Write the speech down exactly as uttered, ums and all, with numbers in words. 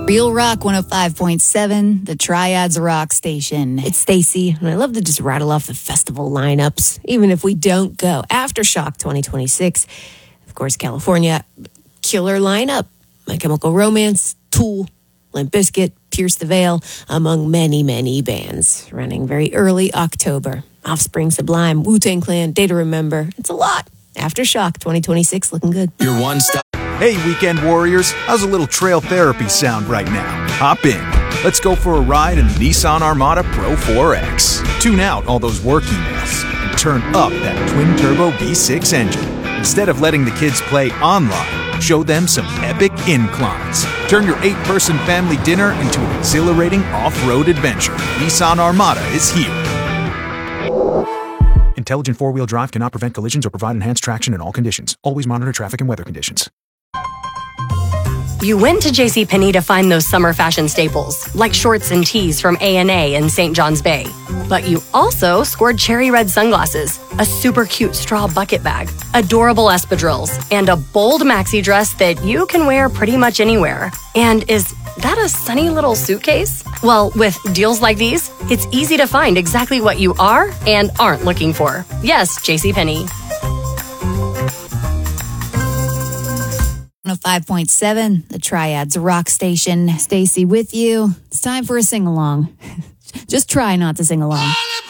Real Rock one oh five point seven, the Triads Rock Station. It's Stacy, and I love to just rattle off the festival lineups, even if we don't go. Aftershock twenty twenty-six, of course, California, killer lineup. My Chemical Romance, Tool, Limp Bizkit, Pierce the Veil, among many, many bands, running very early October. Offspring, Sublime, Wu-Tang Clan, Day to Remember. It's a lot. Aftershock twenty twenty-six, looking good. Your one stop. Hey, weekend warriors, how's a little trail therapy sound right now? Hop in. Let's go for a ride in the Nissan Armada Pro four X. Tune out all those work emails and turn up that twin-turbo V six engine. Instead of letting the kids play online, show them some epic inclines. Turn your eight-person family dinner into an exhilarating off-road adventure. Nissan Armada is here. Intelligent four-wheel drive cannot prevent collisions or provide enhanced traction in all conditions. Always monitor traffic and weather conditions. You went to JCPenney to find those summer fashion staples, like shorts and tees from A and A in Saint John's Bay. But you also scored cherry red sunglasses, a super cute straw bucket bag, adorable espadrilles, and a bold maxi dress that you can wear pretty much anywhere. And is that a sunny little suitcase? Well, with deals like these, it's easy to find exactly what you are and aren't looking for. Yes, JCPenney. one oh five point seven, the Triads Rock Station. Stacy with you. It's time for a sing-along. Just try not to sing along.